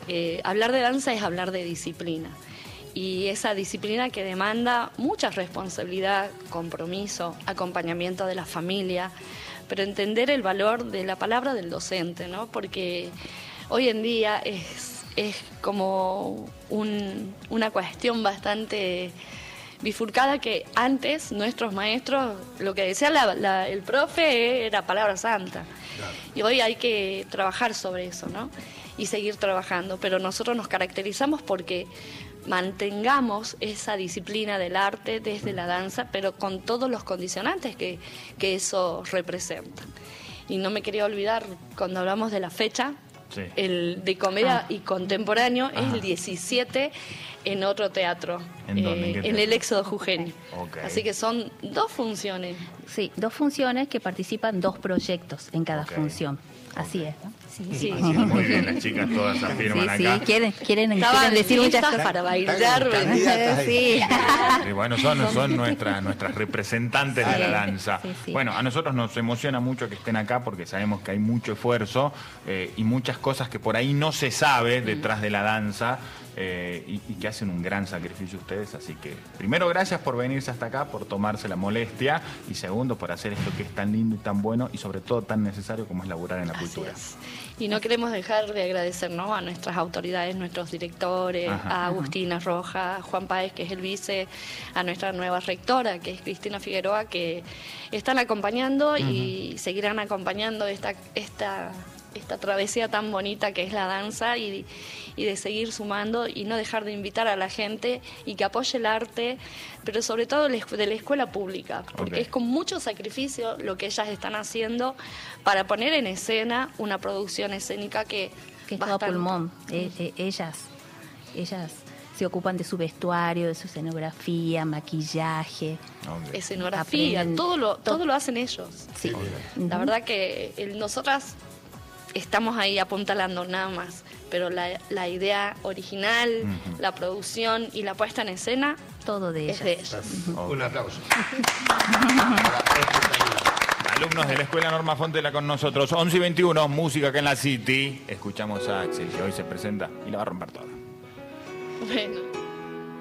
hablar de danza es hablar de disciplina. Y esa disciplina que demanda mucha responsabilidad, compromiso, acompañamiento de la familia, pero entender el valor de la palabra del docente, ¿no? Porque hoy en día es como una cuestión bastante bifurcada, que antes nuestros maestros, lo que decía el profe era palabra santa. Claro. Y hoy hay que trabajar sobre eso, ¿no? Y seguir trabajando, pero nosotros nos caracterizamos porque mantengamos esa disciplina del arte desde la danza, pero con todos los condicionantes que eso representa. Y no me quería olvidar, cuando hablamos de la fecha, sí, el de comedia y contemporáneo es el 17 en otro teatro, en el Éxodo Jujeño. Okay. Así que son 2 funciones. Sí, 2 funciones que participan 2 proyectos en cada función. Así es, ¿no? Sí. Muy bien, las chicas todas afirman acá. Sí, quieren decir muchas cosas para bailar. Sí. Y bueno, son nuestras representantes de la danza. Sí. Bueno, a nosotros nos emociona mucho que estén acá porque sabemos que hay mucho esfuerzo y muchas cosas que por ahí no se sabe detrás de la danza. Y que hacen un gran sacrificio ustedes, así que primero gracias por venirse hasta acá, por tomarse la molestia, y segundo por hacer esto que es tan lindo y tan bueno y sobre todo tan necesario como es laburar en la cultura. Y no queremos dejar de agradecer, ¿no?, a nuestras autoridades, nuestros directores, a Agustina Rojas, a Juan Páez, que es el vice, a nuestra nueva rectora, que es Cristina Figueroa, que están acompañando y seguirán acompañando esta travesía tan bonita que es la danza, y de seguir sumando y no dejar de invitar a la gente y que apoye el arte, pero sobre todo de la escuela pública, porque es con mucho sacrificio lo que ellas están haciendo para poner en escena una producción escénica que es todo pulmón. Ellas se ocupan de su vestuario, de su escenografía, maquillaje. Escenografía, todo lo hacen ellos. Sí. La verdad que nosotras estamos ahí apuntalando nada más, pero la idea original, la producción y la puesta en escena, todo de ellas. Es de ellas. Un aplauso. Alumnos de la Escuela Norma Fontela con nosotros, 11:21, música acá en la City. Escuchamos a Axel, que hoy se presenta y la va a romper toda. Bueno.